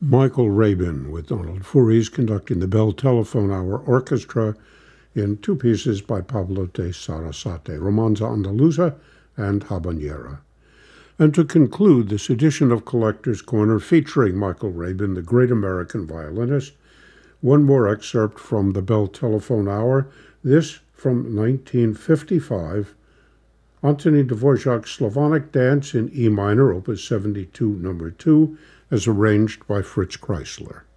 Michael Rabin with Donald Furies conducting the Bell Telephone Hour Orchestra in two pieces by Pablo de Sarasate, Romanza Andaluza and Habanera. And to conclude this edition of Collector's Corner featuring Michael Rabin, the great American violinist, one more excerpt from the Bell Telephone Hour, this from 1955, Antonin Dvorak's Slavonic Dance in E minor, Opus 72, No. 2, as arranged by Fritz Kreisler.